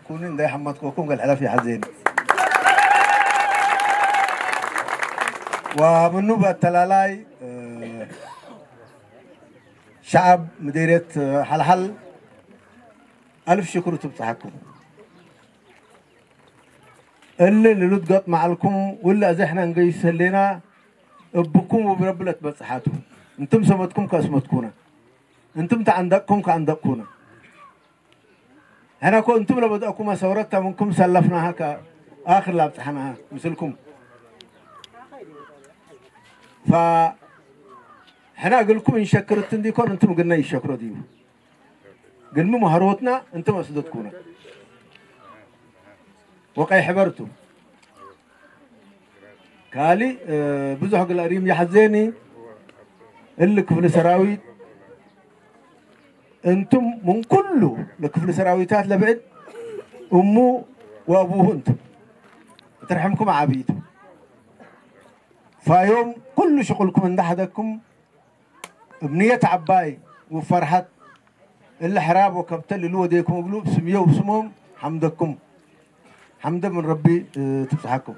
كونين ده حمدكم قال على في حزين ومنو بالتلالاي شعب مديرية حلحل ألف شكر تبصحكم اللي لود قط معلكم ولا زحنا نقيس لنا بكم وبربلة بصحاتهم انتم سمتكم كاسمتكونا انتم تعندكم كعندكونا هنا كو انتم لبدأكم سورتها منكم سلفناها كآخر لابتحناها مثلكم ف حنا أقول لكم إن شكرتن دي كون انتم قلنا يشكروا ديو قلنا مهروتنا انتم أصدقكونا وقاي حبرتو كالي بزح قلاريم يحزيني اللي كفل سراويت انتم من كله لكفل سراويتات لبعد امو وابوه انتم ترحمكم عبيدو فيوم كل شغلكم عند احدكم بنية عباي وفرحت اللي حراب وكبتل اللي وديكم قلوب سميه وسمهم حمدكم حمد من ربي تفتحكم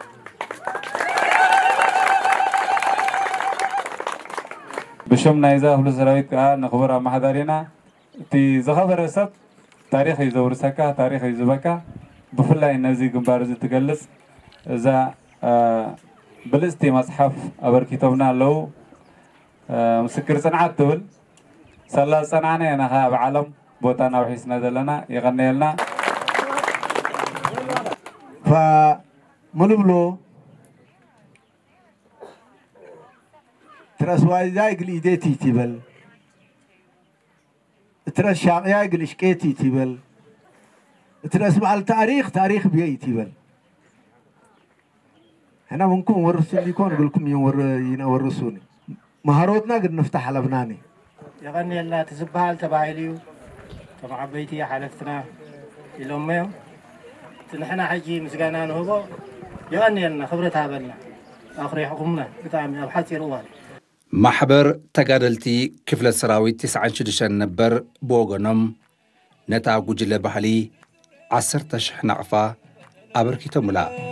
بشم نايزا هلو سراويت كا نخبر محضرنا تي زخبر رسب تاريخ يزور سكا تاريخ يزبكا بفلا النزي جنبار زي تجلس إذا بلستي مصحف أبر كتابنا لو مسكر صنعات تقول سلا صنعنا أنا ها بعالم بوتانا وحسنا دلنا يغني لنا فمنبلو ترى سواي زايق ليديتي تبل ترى الشاقيا يقل شكيتي تبل ترى اسمع تاريخ بيئي تبل هنا منكم ورسوني يكون لكم يورسوني مهاراتنا قد نفتح على بناني يغني الله تسبها تبايليو تبع بيتي حالتنا الأميو نحنا حجي مسجانا نهبو يغني لنا خبرتها بلنا آخر حكمنا بتعمل أبحاث روان محبر تقادلتي كفلة سراوي 9 نبر بوغنم نتا جوجل بحلي 10 نعفا أبركيتو ملا